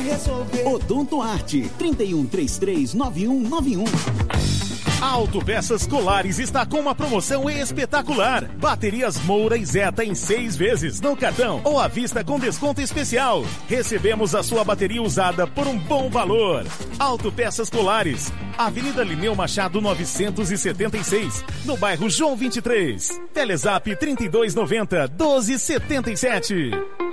resolver. Odonto Arte, 31339191. Autopeças Colares está com uma promoção espetacular. Baterias Moura e Zeta em 6 vezes no cartão ou à vista com desconto especial. Recebemos a sua bateria usada por um bom valor. Autopeças Colares, Avenida Lineu Machado 976, no bairro João 23. Telezap 3290 1277.